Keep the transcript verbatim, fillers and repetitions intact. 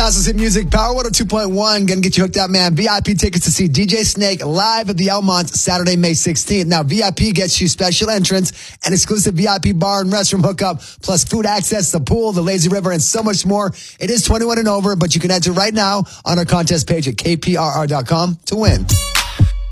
Fastest hit music, Power one oh two point one. Gonna get you hooked up, man. V I P tickets to see D J Snake live at the Elmont Saturday, May sixteenth. Now, V I P gets you special entrance and exclusive V I P bar and restroom hookup, plus food access, the pool, the lazy river, and so much more. It is twenty-one and over, but you can enter right now on our contest page at K P R R dot com to win.